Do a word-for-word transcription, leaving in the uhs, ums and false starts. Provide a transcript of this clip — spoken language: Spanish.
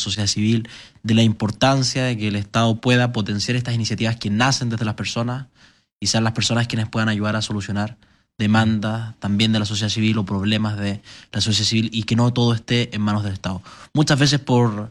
sociedad civil, de la importancia de que el Estado pueda potenciar estas iniciativas que nacen desde las personas y sean las personas quienes puedan ayudar a solucionar demandas también de la sociedad civil o problemas de la sociedad civil y que no todo esté en manos del Estado. Muchas veces por